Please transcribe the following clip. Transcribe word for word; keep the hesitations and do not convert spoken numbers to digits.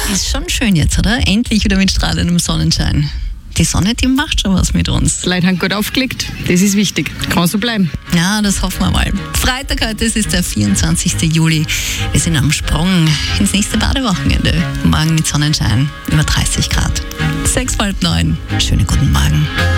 Ist schon schön jetzt, oder? Endlich wieder mit strahlendem Sonnenschein. Die Sonne, die macht schon was mit uns. Die Leute haben gut aufgelegt. Das ist wichtig. Kann so bleiben. Ja, das hoffen wir mal. Freitag heute, es ist der vierundzwanzigsten Juli. Wir sind am Sprung ins nächste Badewochenende. Morgen mit Sonnenschein, über dreißig Grad. Sechs vor halb neun. Schönen guten Morgen.